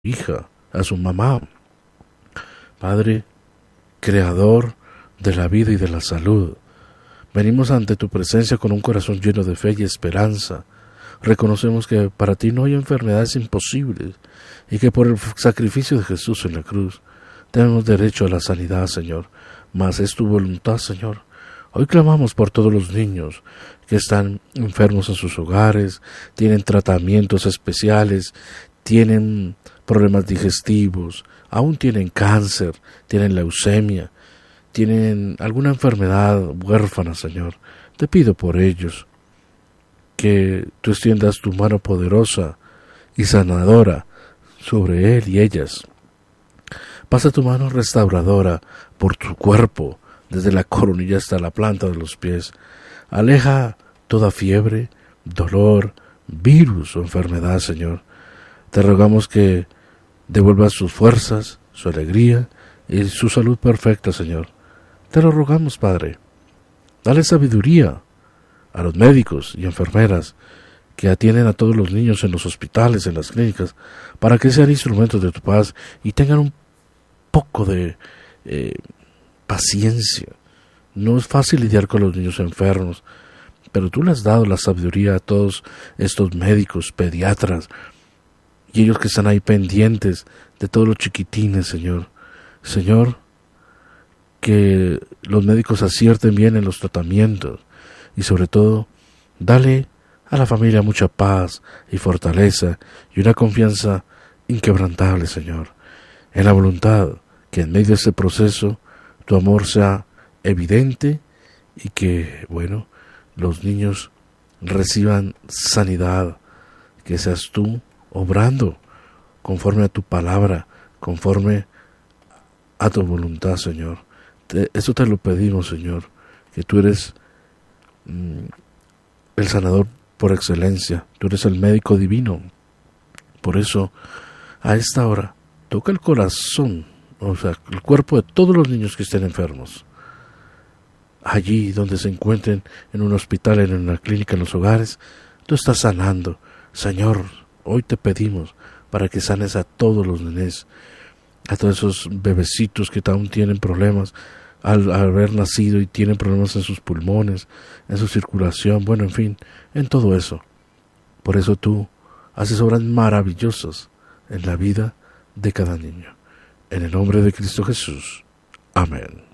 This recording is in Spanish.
hija, a su mamá. Padre, creador de la vida y de la salud, venimos ante tu presencia con un corazón lleno de fe y esperanza. Reconocemos que para ti no hay enfermedades imposibles y que por el sacrificio de Jesús en la cruz tenemos derecho a la sanidad, Señor, mas es tu voluntad, Señor. Hoy clamamos por todos los niños que están enfermos en sus hogares, tienen tratamientos especiales, tienen problemas digestivos, aún tienen cáncer, tienen leucemia, tienen alguna enfermedad huérfana, Señor. Te pido por ellos que tú extiendas tu mano poderosa y sanadora sobre él y ellas. Pasa tu mano restauradora por tu cuerpo, desde la coronilla hasta la planta de los pies. Aleja toda fiebre, dolor, virus o enfermedad, Señor. Te rogamos que devuelvas sus fuerzas, su alegría y su salud perfecta, Señor. Te lo rogamos, Padre. Dale sabiduría a los médicos y enfermeras que atienden a todos los niños en los hospitales, en las clínicas, para que sean instrumentos de tu paz y tengan un poco de paciencia. No es fácil lidiar con los niños enfermos, pero tú le has dado la sabiduría a todos estos médicos, pediatras, y ellos que están ahí pendientes de todos los chiquitines, Señor. Señor, que los médicos acierten bien en los tratamientos y sobre todo, dale a la familia mucha paz y fortaleza y una confianza inquebrantable, Señor, en la voluntad que en medio de ese proceso tu amor sea evidente y que, bueno, los niños reciban sanidad, que seas tú obrando conforme a tu palabra, conforme a tu voluntad, Señor. Eso te lo pedimos, Señor, que tú eres el sanador por excelencia, tú eres el médico divino. Por eso, a esta hora, toca el corazón, o sea, el cuerpo de todos los niños que estén enfermos. Allí donde se encuentren, en un hospital, en una clínica, en los hogares, tú estás sanando. Señor, hoy te pedimos para que sanes a todos los nenes, a todos esos bebecitos que aún tienen problemas al haber nacido y tienen problemas en sus pulmones, en su circulación, bueno, en fin, en todo eso. Por eso tú haces obras maravillosas en la vida de cada niño. En el nombre de Cristo Jesús. Amén.